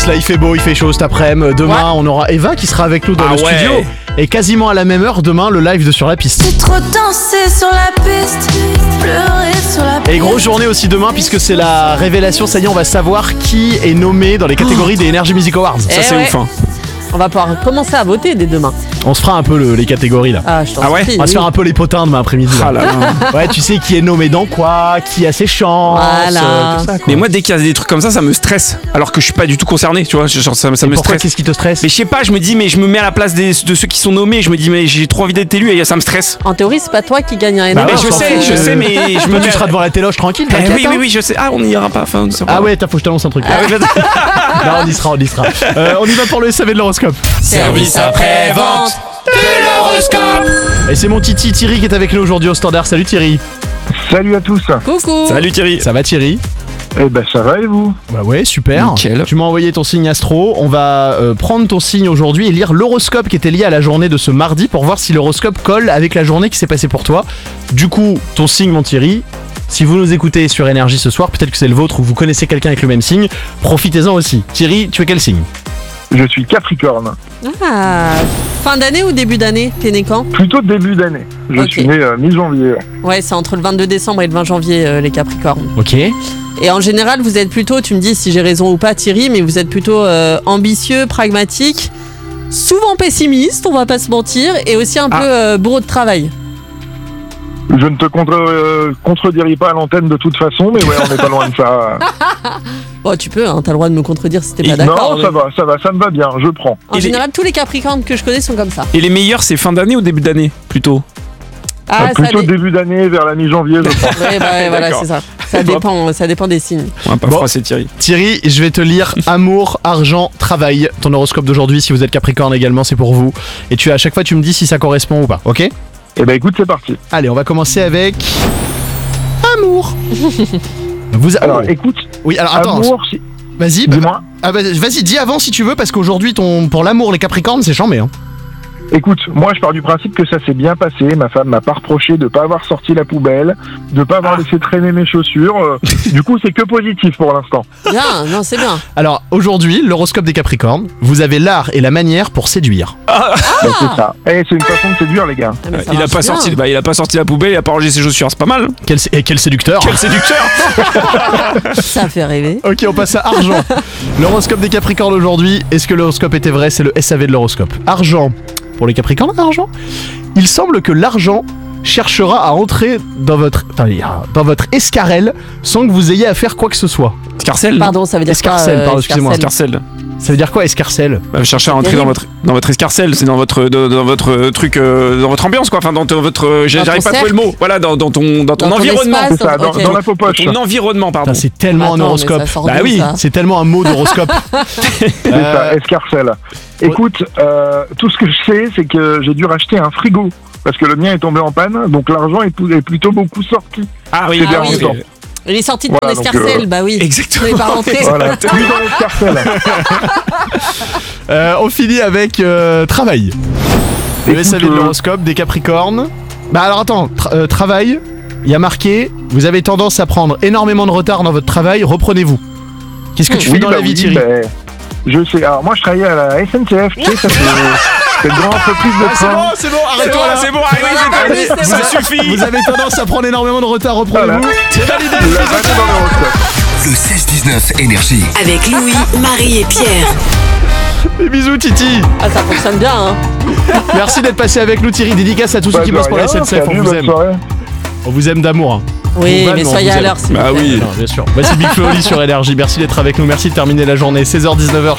là il fait beau, il fait chaud cet après-midi. Demain on aura Eva qui sera avec nous dans le studio. Et quasiment à la même heure demain le live de Sur la piste. J'ai trop dansé sur la piste, pleuré sur la piste. Et grosse journée aussi demain puisque c'est la révélation, ça y est on va savoir qui est nommé dans les catégories des Energy Music Awards. Ça c'est ouf hein. On va pouvoir commencer à voter dès demain. On se fera un peu les catégories là. Ah, je t'en supplie, On va se faire un peu les potins demain après-midi. Ah là là. Ouais, tu sais qui est nommé dans quoi, qui a ses chances, Voilà. tout ça, quoi. Mais moi dès qu'il y a des trucs comme ça me stresse. Alors que je suis pas du tout concerné, tu vois. Genre, ça me Pourquoi, stresse. qu'est-ce qui te stresse? Mais je sais pas, je me dis, mais je me mets à la place de ceux qui sont nommés. Je me dis, mais j'ai trop envie d'être élu et ça me stresse. En théorie, c'est pas toi qui gagne un Bah énorme. ouais, je sais, mais je me Toi, mets. tu seras devant la téloche tranquille. Eh t'inquiète, hein. oui, je sais. Ah, on n'y ira pas. Enfin, Ah ouais, faut que je t'annonce un truc. Ah ouais, Non, on y sera. On y va pour le SAV de l'horoscope. Service après-vente de l'horoscope. Et c'est mon Titi Thierry qui est avec nous aujourd'hui au standard. Salut Thierry. Salut à tous. Coucou. Salut Thierry. Ça va Thierry? Eh ben ça va et vous? Bah ouais, super. Nickel. Tu m'as envoyé ton signe astro. On va prendre ton signe aujourd'hui et lire l'horoscope qui était lié à la journée de ce mardi pour voir si l'horoscope colle avec la journée qui s'est passée pour toi. Du coup, ton signe mon Thierry. Si vous nous écoutez sur Énergie ce soir, peut-être que c'est le vôtre ou vous connaissez quelqu'un avec le même signe, profitez-en aussi. Thierry, tu es quel signe? Je suis Capricorne. Ah, fin d'année ou début d'année? T'es né quand? Plutôt début d'année. Je Ok. suis né mi-janvier. Ouais, c'est entre le 22 décembre et le 20 janvier, les Capricornes. Ok. Et en général, vous êtes plutôt, tu me dis si j'ai raison ou pas Thierry, mais vous êtes plutôt ambitieux, pragmatique, souvent pessimiste, on va pas se mentir, et aussi un peu bourreau de travail. Je ne te contredirai pas à l'antenne de toute façon, mais ouais, on n'est pas loin de ça. Bon, tu peux, hein, t'as le droit de me contredire si t'es pas d'accord. Non, ça va, ça me va bien, je prends. En général, tous les Capricornes que je connais sont comme ça. Et les meilleurs, c'est fin d'année ou début d'année plutôt? Ah, Plutôt début d'année, vers la mi-janvier, je pense. Ouais, bah, ouais, voilà, D'accord. c'est ça. Ça dépend des signes. On va pas Bon. froisser Thierry. Thierry, je vais te lire amour, argent, travail. Ton horoscope d'aujourd'hui, si vous êtes Capricorne également, c'est pour vous. Et à chaque fois, tu me dis si ça correspond ou pas, ok? Eh ben écoute, c'est parti. Allez, on va commencer avec amour. Alors écoute, Oui, alors attends. amour, si... Vas-y. dis-moi. Vas-y, dis avant si tu veux, parce qu'aujourd'hui, pour l'amour, les Capricornes, c'est chambé. Hein. Écoute, moi je pars du principe que ça s'est bien passé. Ma femme m'a pas reproché de pas avoir sorti la poubelle, de pas avoir laissé traîner mes chaussures. Du coup, c'est que positif pour l'instant. Bien, non, c'est bien. Alors, aujourd'hui, l'horoscope des Capricornes, vous avez l'art et la manière pour séduire. Ben, c'est ça. Eh, c'est une façon de séduire, les gars. Ah, mais ça Il a marche pas bien. sorti, il a pas sorti la poubelle, il a pas rangé ses chaussures, c'est pas mal. Quel séducteur. Quel séducteur. Ça fait rêver. Ok, on passe à argent. L'horoscope des Capricornes aujourd'hui, est-ce que l'horoscope était vrai? C'est le SAV de l'horoscope. Argent. Pour les Capricornes, argent. Il semble que l'argent cherchera à entrer dans votre escarelle sans que vous ayez à faire quoi que ce soit. Escarcelle. Pardon, ça veut dire quoi Escarcelle, pardon, excusez-moi. Escarcelle. Ça veut dire quoi, escarcelle? Chercher à entrer dans votre escarcelle, c'est dans votre truc, dans votre ambiance quoi. Enfin dans votre, j'arrive pas à trouver le mot. Voilà, dans ton environnement. espace. C'est ça, Ok. dans la peau poche. Ton environnement, pardon. Putain, c'est tellement Attends, un mais horoscope. ça sort Bah d'où, oui, ça c'est tellement un mot d'horoscope. C'est ça, escarcelle. Écoute, tout ce que je sais, c'est que j'ai dû racheter un frigo. Parce que le mien est tombé en panne, donc l'argent est plutôt beaucoup sorti. Ah oui, C'est bien oui. longtemps. Il est sorti de Voilà, ton donc, escarcelle, bah oui. Exactement. Tu l'es pas rentré. Voilà, plus dans l'escarcelle. On finit avec travail. Le Écoute, SAV de l'horoscope des Capricornes. Bah alors attends, travail, il y a marqué, vous avez tendance à prendre énormément de retard dans votre travail, reprenez-vous. Qu'est-ce que tu fais dans la vie, Thierry? Je sais, alors moi je travaillais à la SNCF, tu sais, ça c'est une grande entreprise de train. c'est bon, arrête-toi là. C'est bon, allez, c'est ça bon. suffit. Vous avez tendance à prendre énormément de retard, reprenez-vous. Voilà. C'est validé. La vanne est dans l'horoscope. Le 16-19 Énergie. Avec Louis, Marie et Pierre. Et bisous, Titi. Ah, ça fonctionne bien, hein. Merci d'être passé avec nous, Thierry. Dédicace à tous ceux Bah, qui de bossent pour la rien, SNCF, on salut, vous bonne aime. soirée. On vous aime d'amour. Hein. Oui, On va, mais on soyez vous à aime. l'heure, s'il vous Bah plaît. oui. Non, bien sûr. Voici Big Flo Oli sur Énergie. Merci d'être avec nous. Merci de terminer la journée. 16h-19h.